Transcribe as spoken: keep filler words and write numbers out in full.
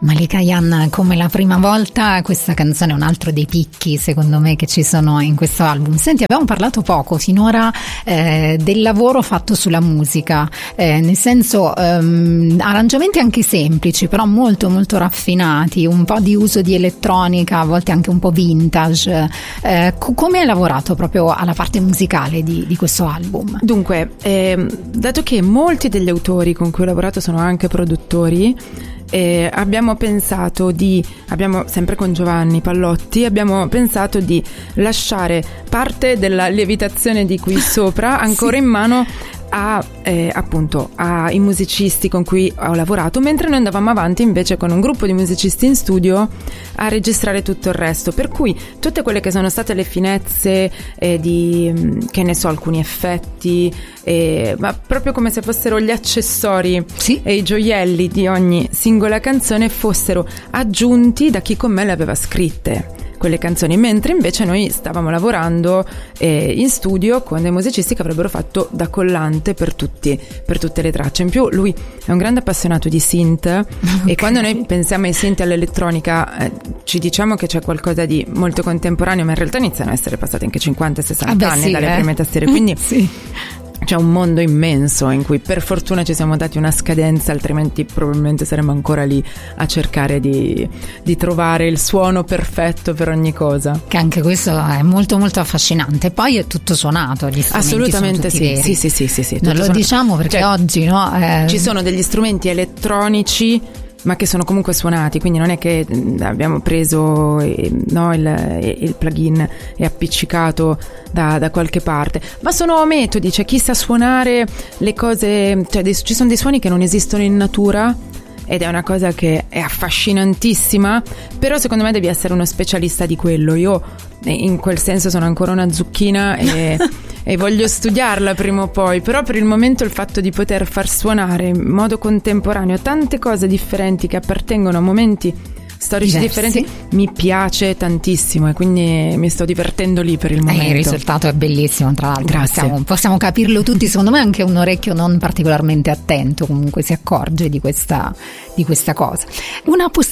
Malika Ayane, come la prima volta, questa canzone è un altro dei picchi secondo me che ci sono in questo album. Senti, abbiamo parlato poco finora eh, del lavoro fatto sulla musica, eh, nel senso ehm, arrangiamenti anche semplici però molto molto raffinati, un po' di uso di elettronica, a volte anche un po' vintage. Eh, co- come hai lavorato proprio alla parte musicale di, di questo album? Dunque, ehm, dato che molti degli autori con cui ho lavorato sono anche produttori, Eh, abbiamo pensato di, abbiamo sempre con Giovanni Pallotti, abbiamo pensato di lasciare parte della lievitazione di qui sopra ancora sì. in mano a eh, appunto ai musicisti con cui ho lavorato, mentre noi andavamo avanti invece con un gruppo di musicisti in studio a registrare tutto il resto, per cui tutte quelle che sono state le finezze eh, di, che ne so, alcuni effetti, eh, ma proprio come se fossero gli accessori sì. e i gioielli di ogni singola canzone fossero aggiunti da chi con me le aveva scritte quelle canzoni, mentre invece noi stavamo lavorando eh, in studio con dei musicisti che avrebbero fatto da collante per tutti, per tutte le tracce. In più lui è un grande appassionato di synth okay. e quando noi pensiamo ai synth e all'elettronica eh, ci diciamo che c'è qualcosa di molto contemporaneo, ma in realtà iniziano a essere passati anche cinquanta sessanta ah anni sì, dalle eh? prime tastiere, quindi sì. c'è un mondo immenso in cui per fortuna ci siamo dati una scadenza, altrimenti probabilmente saremmo ancora lì a cercare di, di trovare il suono perfetto per ogni cosa. Che anche questo è molto molto affascinante. Poi è tutto suonato, gli strumenti assolutamente sono tutti sì, veri. sì, sì, sì, sì, non lo suonato. Diciamo perché cioè, oggi no eh... ci sono degli strumenti elettronici ma che sono comunque suonati, quindi non è che abbiamo preso eh, no, il, il plugin e appiccicato da, da qualche parte, ma sono metodi, cioè chi sa suonare le cose, cioè dei, ci sono dei suoni che non esistono in natura ed è una cosa che è affascinantissima, però secondo me devi essere uno specialista di quello. Io in quel senso sono ancora una zucchina e, e voglio studiarla prima o poi, però per il momento il fatto di poter far suonare in modo contemporaneo tante cose differenti che appartengono a momenti storici diversi. differenti mi piace tantissimo e quindi mi sto divertendo lì per il momento. Eh, il risultato è bellissimo, tra l'altro. Grazie. Possiamo, possiamo capirlo tutti, secondo me anche un orecchio non particolarmente attento comunque si accorge di questa, di questa cosa. Una